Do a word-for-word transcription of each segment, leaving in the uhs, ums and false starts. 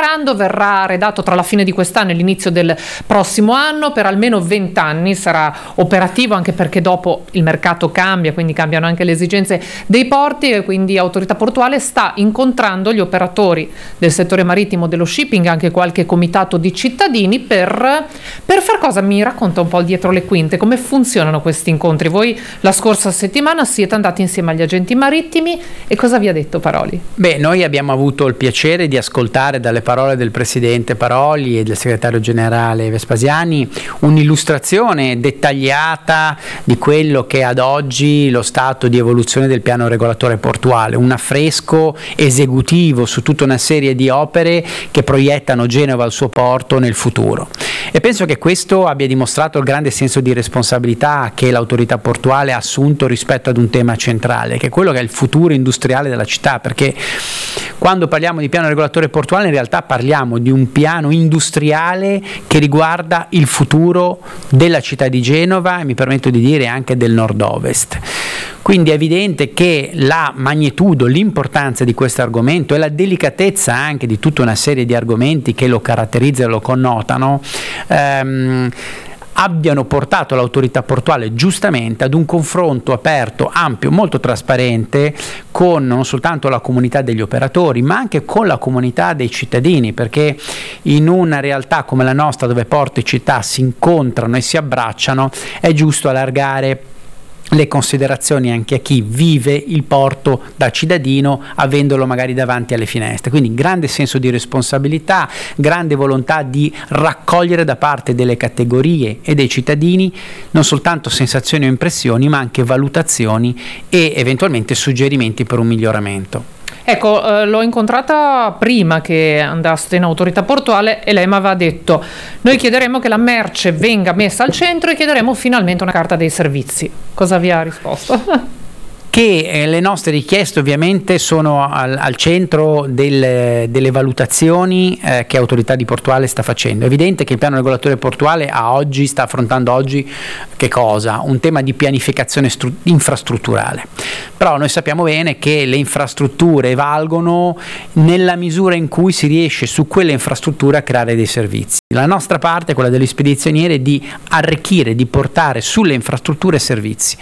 memorandum verrà redatto tra la fine di quest'anno e l'inizio del prossimo anno, per almeno venti anni sarà operativo, anche perché dopo il mercato cambia, quindi cambiano anche le esigenze dei porti, e quindi Autorità Portuale sta incontrando gli operatori del settore marittimo, dello shipping, anche qualche comitato di cittadini per, per far cosa? Mi racconta un po' dietro le quinte come funzionano questi incontri. Voi la scorsa settimana siete andati insieme agli agenti marittimi e cosa vi ha detto Paroli? Beh, noi abbiamo avuto il piacere di ascoltare dalle parole del Presidente Paroli e del Segretario Generale Vespasiani un'illustrazione dettagliata di quello che ad oggi lo stato di evoluzione del piano regolatore portuale, un affresco esecutivo su tutta una serie di opere che proiettano Genova al suo porto nel futuro. E penso che questo abbia dimostrato il grande senso di responsabilità che l'autorità portuale ha assunto rispetto ad un tema centrale, che è quello che è il futuro industriale della città, perché quando parliamo di piano regolatore portuale in realtà parliamo di un piano industriale che riguarda il futuro della città di Genova e, mi permetto di dire, anche del nord-ovest. Quindi è evidente che la magnitudo, l'importanza di questo argomento e la delicatezza anche di tutta una serie di argomenti che lo caratterizzano e lo connotano ehm, abbiano portato l'autorità portuale giustamente ad un confronto aperto, ampio, molto trasparente con non soltanto la comunità degli operatori ma anche con la comunità dei cittadini, perché in una realtà come la nostra, dove porto e città si incontrano e si abbracciano, è giusto allargare le considerazioni anche a chi vive il porto da cittadino, avendolo magari davanti alle finestre. Quindi grande senso di responsabilità, grande volontà di raccogliere da parte delle categorie e dei cittadini non soltanto sensazioni o impressioni, ma anche valutazioni e eventualmente suggerimenti per un miglioramento. Ecco, eh, l'ho incontrata prima che andaste in autorità portuale e lei mi aveva detto: noi chiederemo che la merce venga messa al centro e chiederemo finalmente una carta dei servizi. Cosa vi ha risposto? Che eh, le nostre richieste ovviamente sono al, al centro del, delle valutazioni eh, che Autorità di Portuale sta facendo. È evidente che il piano regolatore portuale a oggi sta affrontando oggi che cosa? Un tema di pianificazione stru- infrastrutturale. Però noi sappiamo bene che le infrastrutture valgono nella misura in cui si riesce su quelle infrastrutture a creare dei servizi. La nostra parte, quella degli spedizionieri, è di arricchire, di portare sulle infrastrutture servizi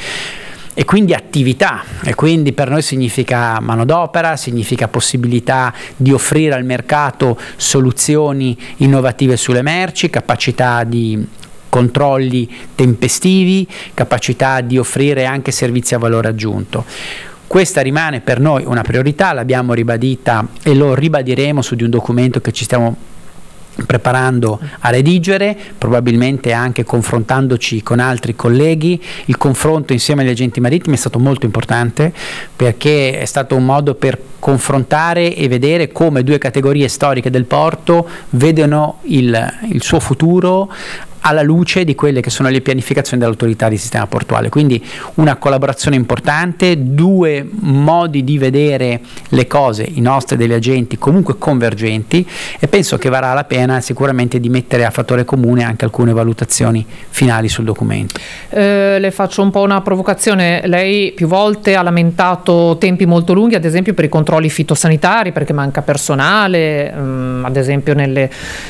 e quindi attività, e quindi per noi significa manodopera, significa possibilità di offrire al mercato soluzioni innovative sulle merci, capacità di controlli tempestivi, capacità di offrire anche servizi a valore aggiunto. Questa rimane per noi una priorità, l'abbiamo ribadita e lo ribadiremo su di un documento che ci stiamo preparando a redigere, probabilmente anche confrontandoci con altri colleghi. Il confronto insieme agli agenti marittimi è stato molto importante, perché è stato un modo per confrontare e vedere come due categorie storiche del porto vedono il, il suo futuro alla luce di quelle che sono le pianificazioni dell'autorità di sistema portuale. Quindi una collaborazione importante, due modi di vedere le cose, i nostri e degli agenti, comunque convergenti, e penso che varrà la pena sicuramente di mettere a fattore comune anche alcune valutazioni finali sul documento. Eh, le faccio un po' una provocazione. Lei più volte ha lamentato tempi molto lunghi, ad esempio per i controlli fitosanitari, perché manca personale, mh, ad esempio nelle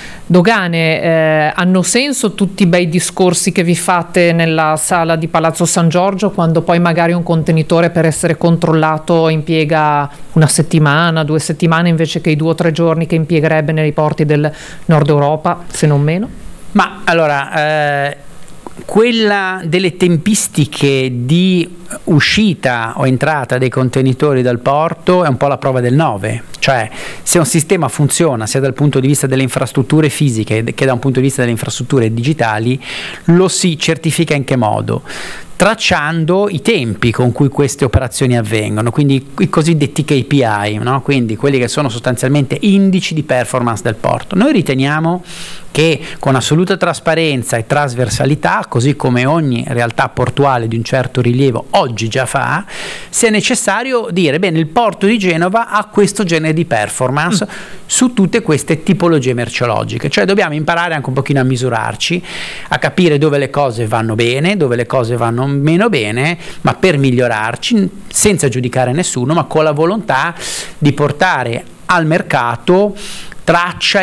dogane. Eh, hanno senso tutti i bei discorsi che vi fate nella sala di Palazzo San Giorgio, quando poi magari un contenitore per essere controllato impiega una settimana, due settimane, invece che i due o tre giorni che impiegherebbe nei porti del Nord Europa, se non meno? Ma allora, eh, quella delle tempistiche di uscita o entrata dei contenitori dal porto è un po' la prova del nove, cioè se un sistema funziona sia dal punto di vista delle infrastrutture fisiche che da un punto di vista delle infrastrutture digitali, lo si certifica in che modo? Tracciando i tempi con cui queste operazioni avvengono, quindi i cosiddetti K P I, no? Quindi quelli che sono sostanzialmente indici di performance del porto. Noi riteniamo che con assoluta trasparenza e trasversalità, così come ogni realtà portuale di un certo rilievo oggi già fa, sia necessario dire: bene, il porto di Genova ha questo genere di performance mm. su tutte queste tipologie merceologiche, cioè dobbiamo imparare anche un pochino a misurarci, a capire dove le cose vanno bene, dove le cose vanno meno bene, ma per migliorarci, senza giudicare nessuno, ma con la volontà di portare al mercato traccia